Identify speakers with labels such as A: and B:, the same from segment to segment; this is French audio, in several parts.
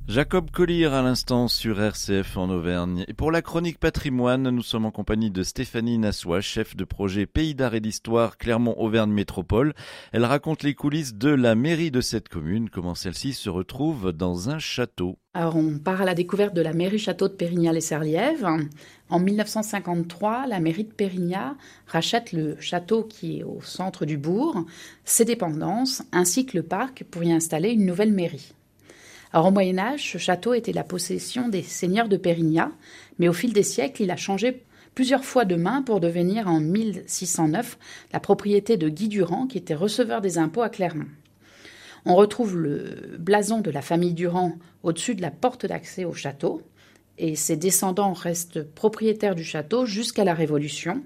A: Jacob Collier à l'instant sur RCF en Auvergne. Et pour la chronique patrimoine, nous sommes en compagnie de Stéphanie Nassois, chef de projet Pays d'Art et d'Histoire Clermont-Auvergne Métropole. Elle raconte les coulisses de la mairie de cette commune, comment celle-ci se retrouve dans un château.
B: Alors on part à la découverte de la mairie-château de Pérignat-les-Serlièves. En 1953, la mairie de Pérignat rachète le château qui est au centre du bourg, ses dépendances ainsi que le parc pour y installer une nouvelle mairie. Alors, au Moyen-Âge, ce château était la possession des seigneurs de Pérignat, mais au fil des siècles, il a changé plusieurs fois de main pour devenir en 1609 la propriété de Guy Durand, qui était receveur des impôts à Clermont. On retrouve le blason de la famille Durand au-dessus de la porte d'accès au château, et ses descendants restent propriétaires du château jusqu'à la Révolution.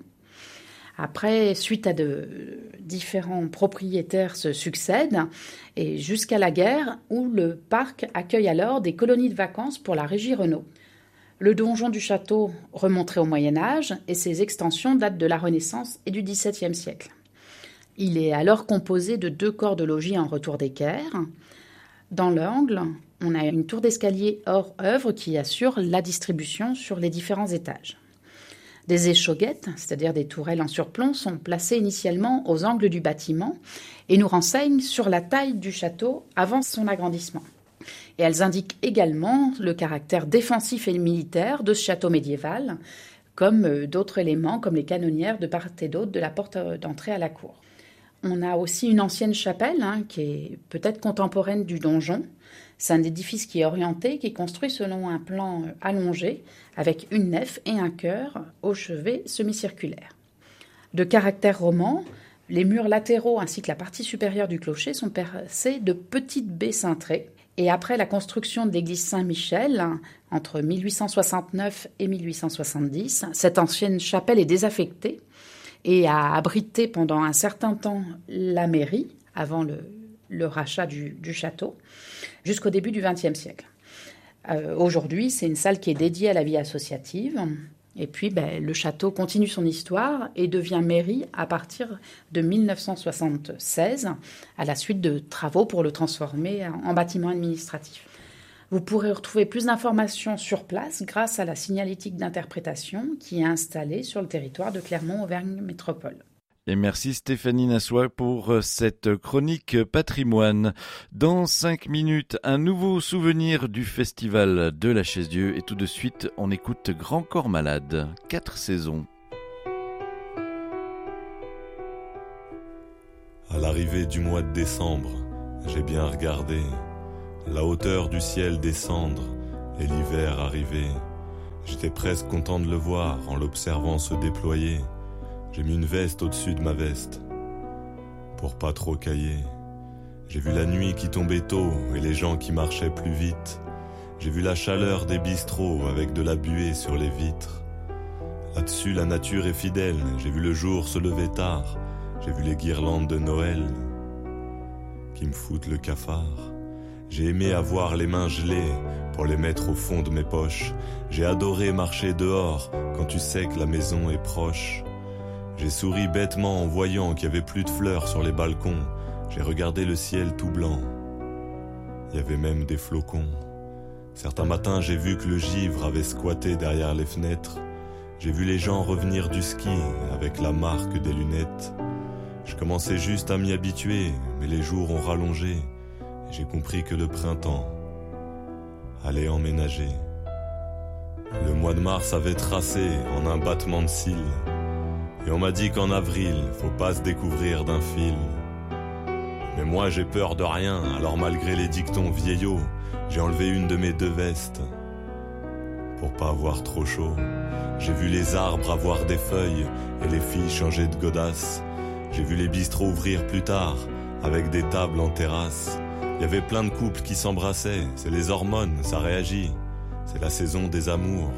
B: Après, suite à différents propriétaires se succèdent, et jusqu'à la guerre, où le parc accueille alors des colonies de vacances pour la Régie Renault. Le donjon du château remonterait au Moyen-Âge, et ses extensions datent de la Renaissance et du XVIIe siècle. Il est alors composé de 2 corps de logis en retour d'équerre. Dans l'angle, on a une tour d'escalier hors œuvre qui assure la distribution sur les différents étages. Des échauguettes, c'est-à-dire des tourelles en surplomb, sont placées initialement aux angles du bâtiment et nous renseignent sur la taille du château avant son agrandissement. Et elles indiquent également le caractère défensif et militaire de ce château médiéval, comme d'autres éléments, comme les canonnières de part et d'autre de la porte d'entrée à la cour. On a aussi une ancienne chapelle, qui est peut-être contemporaine du donjon. C'est un édifice qui est orienté, qui est construit selon un plan allongé, avec une nef et un chœur au chevet semi-circulaire. De caractère roman, les murs latéraux ainsi que la partie supérieure du clocher sont percés de petites baies cintrées. Et après la construction de l'église Saint-Michel, entre 1869 et 1870, cette ancienne chapelle est désaffectée et a abrité pendant un certain temps la mairie, avant le rachat du château, jusqu'au début du XXe siècle. Aujourd'hui, c'est une salle qui est dédiée à la vie associative. Et puis, le château continue son histoire et devient mairie à partir de 1976, à la suite de travaux pour le transformer en bâtiment administratif. Vous pourrez retrouver plus d'informations sur place grâce à la signalétique d'interprétation qui est installée sur le territoire de Clermont-Auvergne Métropole.
A: Et merci Stéphanie Nassois pour cette chronique patrimoine. Dans 5 minutes, un nouveau souvenir du festival de la Chaise-Dieu. Et tout de suite, on écoute Grand Corps Malade, 4 saisons.
C: À l'arrivée du mois de décembre, j'ai bien regardé la hauteur du ciel descendre et l'hiver arriver. J'étais presque content de le voir en l'observant se déployer. J'ai mis une veste au-dessus de ma veste pour pas trop cailler. J'ai vu la nuit qui tombait tôt et les gens qui marchaient plus vite. J'ai vu la chaleur des bistrots avec de la buée sur les vitres. Là-dessus la nature est fidèle, j'ai vu le jour se lever tard. J'ai vu les guirlandes de Noël qui me foutent le cafard. J'ai aimé avoir les mains gelées pour les mettre au fond de mes poches. J'ai adoré marcher dehors quand tu sais que la maison est proche. J'ai souri bêtement en voyant qu'il y avait plus de fleurs sur les balcons. J'ai regardé le ciel tout blanc. Il y avait même des flocons. Certains matins, j'ai vu que le givre avait squatté derrière les fenêtres. J'ai vu les gens revenir du ski avec la marque des lunettes. Je commençais juste à m'y habituer, mais les jours ont rallongé. Et j'ai compris que le printemps allait emménager. Le mois de mars avait tracé en un battement de cils. Et on m'a dit qu'en avril, faut pas se découvrir d'un fil. Mais moi j'ai peur de rien, alors malgré les dictons vieillots, j'ai enlevé une de mes 2 vestes pour pas avoir trop chaud. J'ai vu les arbres avoir des feuilles et les filles changer de godasses. J'ai vu les bistrots ouvrir plus tard avec des tables en terrasse. Il y avait plein de couples qui s'embrassaient, c'est les hormones, ça réagit. C'est la saison des amours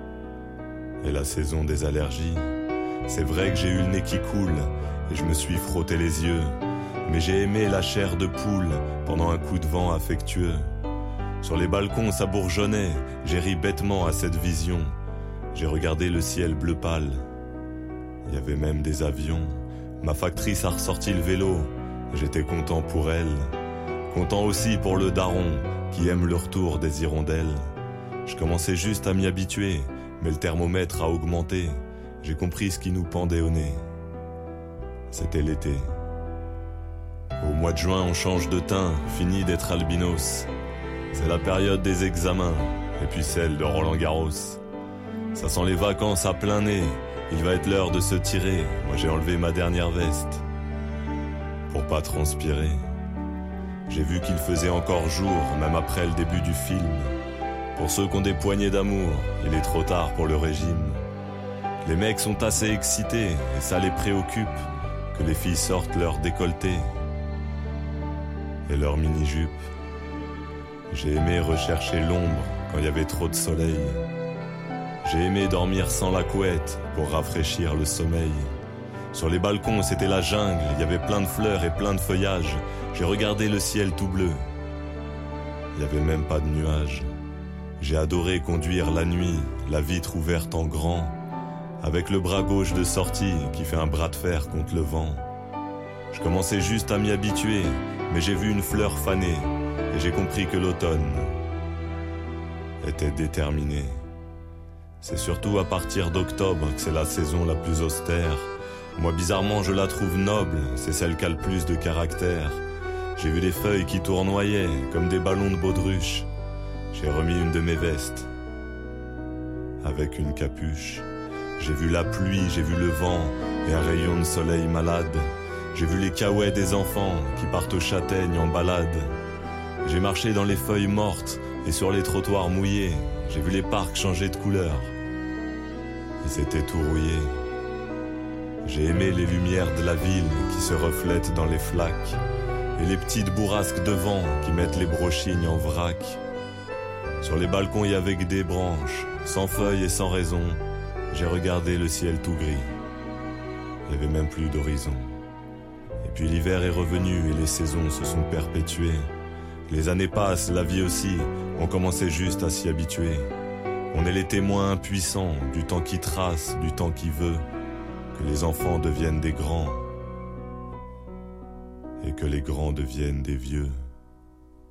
C: et la saison des allergies. C'est vrai que j'ai eu le nez qui coule et je me suis frotté les yeux. Mais j'ai aimé la chair de poule pendant un coup de vent affectueux. Sur les balcons ça bourgeonnait, j'ai ri bêtement à cette vision. J'ai regardé le ciel bleu pâle, il y avait même des avions. Ma factrice a ressorti le vélo, j'étais content pour elle. content aussi pour le daron qui aime le retour des hirondelles. Je commençais juste à m'y habituer, mais le thermomètre a augmenté. J'ai compris ce qui nous pendait au nez. C'était l'été. Au mois de juin, on change de teint, fini d'être albinos. C'est la période des examens, et puis celle de Roland Garros. Ça sent les vacances à plein nez, il va être l'heure de se tirer. Moi j'ai enlevé ma dernière veste, pour pas transpirer. J'ai vu qu'il faisait encore jour, même après le début du film. Pour ceux qui ont des poignées d'amour, il est trop tard pour le régime. Les mecs sont assez excités, et ça les préoccupe, que les filles sortent leur décolleté et leur mini-jupe. J'ai aimé rechercher l'ombre quand il y avait trop de soleil. J'ai aimé dormir sans la couette pour rafraîchir le sommeil. Sur les balcons, c'était la jungle, il y avait plein de fleurs et plein de feuillages. J'ai regardé le ciel tout bleu. Il n'y avait même pas de nuages. J'ai adoré conduire la nuit, la vitre ouverte en grand, avec le bras gauche de sortie qui fait un bras de fer contre le vent. Je commençais juste à m'y habituer, mais j'ai vu une fleur fanée et j'ai compris que l'automne était déterminé. C'est surtout à partir d'octobre que c'est la saison la plus austère. Moi bizarrement je la trouve noble, c'est celle qui a le plus de caractère. J'ai vu des feuilles qui tournoyaient comme des ballons de baudruche. J'ai remis une de mes vestes avec une capuche. J'ai vu la pluie, j'ai vu le vent et un rayon de soleil malade. J'ai vu les caouets des enfants qui partent aux châtaignes en balade. J'ai marché dans les feuilles mortes et sur les trottoirs mouillés. J'ai vu les parcs changer de couleur. Ils étaient tout rouillés. J'ai aimé les lumières de la ville qui se reflètent dans les flaques et les petites bourrasques de vent qui mettent les brochignes en vrac. Sur les balcons, il y avait que des branches, sans feuilles et sans raison. J'ai regardé le ciel tout gris. Il n'y avait même plus d'horizon. Et puis l'hiver est revenu et les saisons se sont perpétuées. Les années passent, la vie aussi, on commençait juste à s'y habituer. On est les témoins impuissants du temps qui trace, du temps qui veut que les enfants deviennent des grands et que les grands deviennent des vieux.